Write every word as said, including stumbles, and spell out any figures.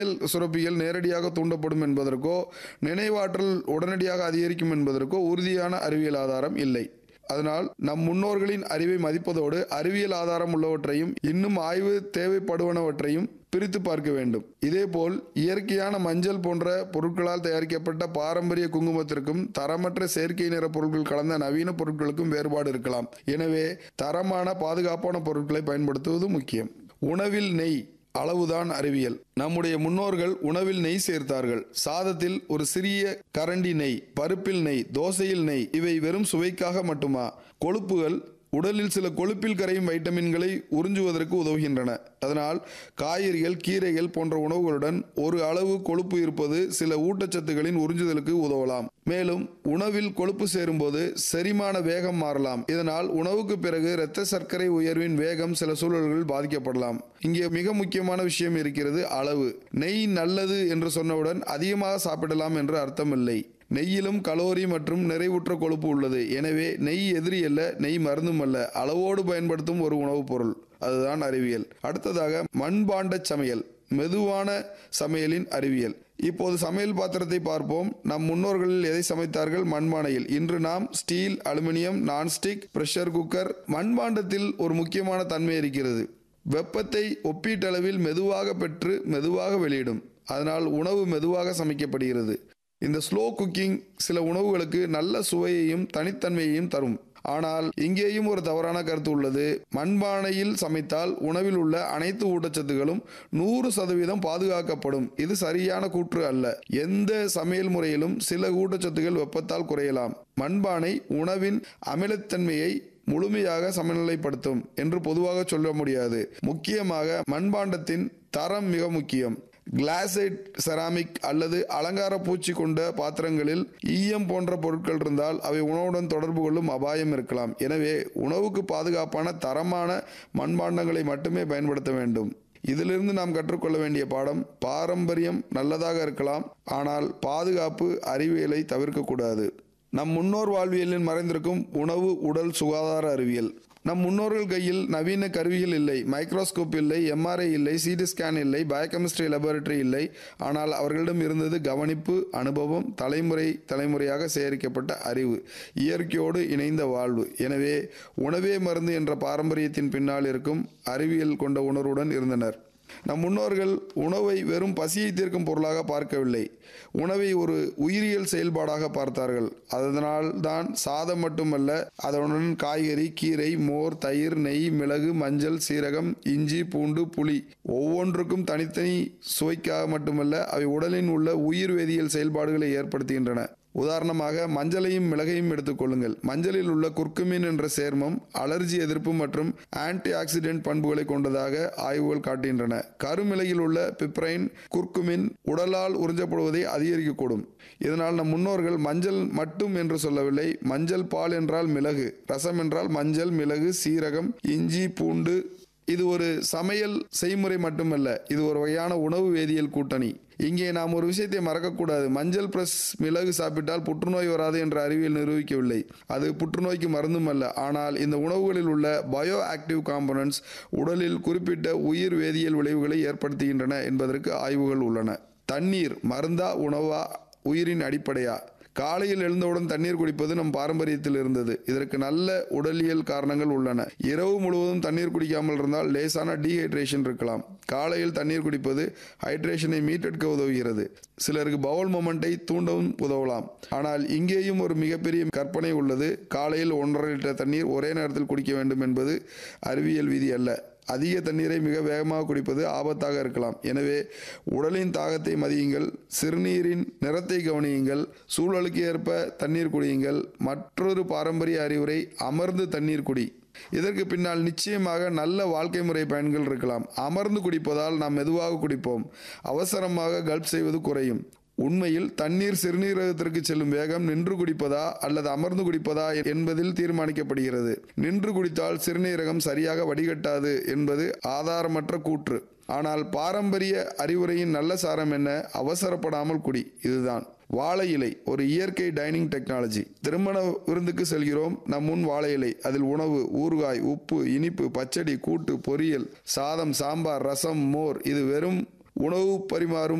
சுரப்பிகள் நேரடியாக தூண்டப்படும் என்பதற்கோ நினைவாற்றல் உடனடியாக அதிகரிக்கும் என்பதற்கோ உறுதியான அறிவியல் ஆதாரம் இல்லை. அதனால் நம் முன்னோர்களின் அறிவை மதிப்பதோடு அறிவியல் ஆதாரம் உள்ளவற்றையும் இன்னும் ஆய்வு தேவைப்படுவனவற்றையும் பிரித்து பார்க்க வேண்டும். இதேபோல் இயற்கையான மஞ்சள் போன்ற பொருட்களால் தயாரிக்கப்பட்ட பாரம்பரிய குங்குமத்திற்கும் தரமற்ற செயற்கை நிற பொருட்கள் கலந்த நவீன பொருட்களுக்கும் வேறுபாடு இருக்கலாம். எனவே தரமான பாதுகாப்பான பொருட்களை பயன்படுத்துவது முக்கியம். உணவில் நெய் அளவுதான் அறிவியல். நம்முடைய முன்னோர்கள் உணவில் நெய் சேர்த்தார்கள். சாதத்தில் ஒரு சிறிய கரண்டி நெய், பருப்பில் நெய், தோசையில் நெய். இவை வெறும் சுவைக்காக மட்டுமா? கொழுப்புகள் உடலில் சில கொழுப்பில் கரையும் வைட்டமின்களை உறிஞ்சுவதற்கு உதவுகின்றன. அதனால் காய்கறிகள், கீரைகள் போன்ற உணவுகளுடன் ஒரு அளவு கொழுப்பு இருப்பது சில ஊட்டச்சத்துக்களின் உறிஞ்சுதலுக்கு உதவலாம். மேலும் உணவில் கொழுப்பு சேரும்போது செரிமான வேகம் மாறலாம். இதனால் உணவுக்கு பிறகு இரத்த சர்க்கரை உயர்வின் வேகம் சில சூழல்களில் பாதிக்கப்படலாம். இங்கே மிக முக்கியமான விஷயம் இருக்கிறது, அளவு. நெய் நல்லது என்று சொன்னவுடன் அதிகமாக சாப்பிடலாம் என்று அர்த்தமில்லை. நெய்யிலும் கலோரி மற்றும் நிறைவுற்ற கொழுப்பு உள்ளது. எனவே நெய் எதிரி அல்ல, நெய் மருந்தும் அல்ல, அளவோடு பயன்படுத்தும் ஒரு உணவுப் பொருள். அதுதான் அறிவியல். அடுத்ததாக மண்பாண்ட சமையல், மெதுவான சமையலின் அறிவியல். இப்போது சமையல் பாத்திரத்தை பார்ப்போம். நம் முன்னோர்களில் எதை சமைத்தார்கள்? மண்பானையில். இன்று நாம் steel, aluminium, nonstick, pressure cooker. மண்பாண்டத்தில் ஒரு முக்கியமான தன்மை இருக்கிறது. வெப்பத்தை ஒப்பீட்டளவில் மெதுவாக பெற்று மெதுவாக வெளியிடும். அதனால் உணவு மெதுவாக சமைக்கப்படுகிறது. இந்த ஸ்லோ குக்கிங் சில உணவுகளுக்கு நல்ல சுவையையும் தனித்தன்மையையும் தரும். ஆனால் இங்கேயும் ஒரு தவறான கருத்து உள்ளது. மண்பானையில் சமைத்தால் உணவில் உள்ள அனைத்து ஊட்டச்சத்துகளும் நூறு சதவீதம் பாதுகாக்கப்படும். இது சரியான கூற்று அல்ல. எந்த சமையல் முறையிலும் சில ஊட்டச்சத்துகள் வெப்பத்தால் குறையலாம். மண்பானை உணவின் அமிலத்தன்மையை முழுமையாக சமநிலைப்படுத்தும் என்று பொதுவாக சொல்ல முடியாது. முக்கியமாக மண்பாண்டத்தின் தரம் மிக முக்கியம். கிளாசைட், செராமிக் அல்லது அலங்கார பூச்சி கொண்ட பாத்திரங்களில் ஈயம் போன்ற பொருட்கள் இருந்தால் அவை உணவுடன் தொடர்பு கொள்ளும் அபாயம் இருக்கலாம். எனவே உணவுக்கு பாதுகாப்பான தரமான மண்பாண்டங்களை மட்டுமே பயன்படுத்த வேண்டும். இதிலிருந்து நாம் கற்றுக்கொள்ள வேண்டிய பாடம், பாரம்பரியம் நல்லதாக இருக்கலாம், ஆனால் பாதுகாப்பு அறிவியலை தவிர்க்கக்கூடாது. நம் முன்னோர் வாழ்வியலில் மறைந்திருக்கும் உணவு உடல் சுகாதார அறிவியல். நம் முன்னோர்கள் கையில் நவீன கருவிகள் இல்லை, மைக்ரோஸ்கோப் இல்லை, எம்ஆர்ஐ இல்லை, சிடி ஸ்கேன் இல்லை, பயோகெமிஸ்ட்ரி லேபரட்டரி இல்லை. ஆனால் அவர்களிடம் இருந்தது கவனிப்பு, அனுபவம், தலைமுறை தலைமுறையாக சேகரிக்கப்பட்ட அறிவு, இயற்கையோடு இணைந்த வாழ்வு. எனவே உணவே மருந்து என்ற பாரம்பரியத்தின் பின்னால் இருக்கும் அறிவியல் கொண்ட உணர்வுடன் இருந்தனர். நம் முன்னோர்கள் உணவை வெறும் பசியை தீர்க்கும் பொருளாக பார்க்கவில்லை, உணவை ஒரு உயிரியல் செயல்பாடாக பார்த்தார்கள். அதனால் தான் சாதம் மட்டுமல்ல, அதனுடன் காய்கறி, கீரை, மோர், தயிர், நெய், மிளகு, மஞ்சள், சீரகம், இஞ்சி, பூண்டு, புளி ஒவ்வொன்றுக்கும் தனித்தனி சுவைக்காக மட்டுமல்ல, அவை உடலில் உள்ள உயிர் வேதியியல் செயல்பாடுகளை ஏற்படுத்துகின்றன. உதாரணமாக மஞ்சளையும் மிளகையும் எடுத்துக்கொள்ளுங்கள். மஞ்சளில் உள்ள குர்குமின் என்ற சேர்மம் அலர்ஜி எதிர்ப்பு மற்றும் ஆன்டி ஆக்சிடென்ட் பண்புகளை கொண்டதாக ஆய்வுகள் காட்டுகின்றன. கருமிளகில் உள்ள பிப்ரைன், குர்குமின் உடலால் உறிஞ்சப்படுவதை அதிகரிக்கக்கூடும். இதனால் நம் முன்னோர்கள் மஞ்சள் மட்டும் என்று சொல்லவில்லை. மஞ்சள் பால் என்றால் மிளகு, ரசம் என்றால் மஞ்சள், மிளகு, சீரகம், இஞ்சி, பூண்டு. இது ஒரு சமையல் செய்முறை மட்டுமல்ல, இது ஒரு வகையான உணவு வேதியியல் கூட்டணி. இங்கே நாம் ஒரு விஷயத்தை மறக்கக்கூடாது. மஞ்சள் பிளஸ் மிளகு சாப்பிட்டால் புற்றுநோய் வராது என்ற அறிவியல் நிரூபிக்கவில்லை. அது புற்றுநோய்க்கு மருந்தும் அல்ல. ஆனால் இந்த உணவுகளில் உள்ள பயோ ஆக்டிவ் காம்பனன்ட்ஸ் உடலில் குறிப்பிட்ட உயிர் வேதியியல் விளைவுகளை ஏற்படுத்துகின்றன என்பதற்கு ஆய்வுகள் உள்ளன. தண்ணீர் மருந்தா, உணவா, உயிரின் அடிப்படையா? காலையில் எழுந்தவுடன் தண்ணீர் குடிப்பது நம் பாரம்பரியத்தில் இருந்தது. இதற்கு நல்ல உடலியல் காரணங்கள் உள்ளன. இரவு முழுவதும் தண்ணீர் குடிக்காமல் இருந்தால் லேசான டீஹைட்ரேஷன் இருக்கலாம். காலையில் தண்ணீர் குடிப்பது ஹைட்ரேஷனை மீட்டெடுக்க உதவுகிறது. சிலருக்கு பவுல் மொமெண்டை தூண்டவும் உதவலாம். ஆனால் இங்கேயும் ஒரு மிகப்பெரிய கற்பனை உள்ளது. காலையில் ஒன்றரை லிட்டர் தண்ணீர் ஒரே நேரத்தில் குடிக்க வேண்டும் என்பது அறிவியல் விதி அல்ல. அதிக தண்ணீரை மிக வேகமாக குடிப்பது ஆபத்தாக இருக்கலாம். எனவே உடலின் தாகத்தை மதியுங்கள், சிறுநீரின் நிறத்தை கவனியுங்கள், சூழலுக்கு ஏற்ப தண்ணீர் குடியுங்கள். மற்றொரு பாரம்பரிய அறிவுரை, அமர்ந்து தண்ணீர் குடி. இதற்கு பின்னால் நிச்சயமாக நல்ல வாழ்க்கை முறை பயன்கள் இருக்கலாம். அமர்ந்து குடிப்பதால் நாம் மெதுவாக குடிப்போம், அவசரமாக கல்ப் செய்வது குறையும். உண்மையில் தண்ணீர் சிறுநீரகத்திற்கு செல்லும் வேகம் நின்று குடிப்பதா அல்லது அமர்ந்து குடிப்பதா என்பதில் தீர்மானிக்கப்படுகிறது. நின்று குடித்தால் சிறுநீரகம் சரியாக வடிகட்டாது என்பது ஆதாரமற்ற கூற்று. ஆனால் பாரம்பரிய அறிவுரையின் நல்ல சாரம் என்ன? அவசரப்படாமல் குடி. இதுதான். வாழை இலை ஒரு இயற்கை டைனிங் டெக்னாலஜி. திருமண விருந்துக்கு செல்கிறோம், நம் முன் வாழை இலை. அதில் உணவு, ஊறுகாய், உப்பு, இனிப்பு, பச்சடி, கூட்டு, பொரியல், சாதம், சாம்பார், ரசம், மோர். இது வெறும் உணவு பரிமாறும்